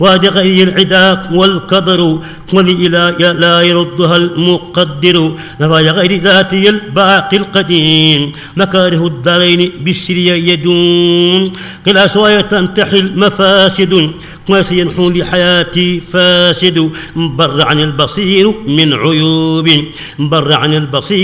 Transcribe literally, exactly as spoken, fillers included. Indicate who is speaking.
Speaker 1: وهذه غير العداء والقدر ولإله لا يردها المقدر نوايا غير ذاتي الباقي القديم مكاره الدارين بالشري يدون قلا سوايا تنتحي المفاسد وسينحو لحياتي فاسد بر عن البصير من عيوب بر عن البصير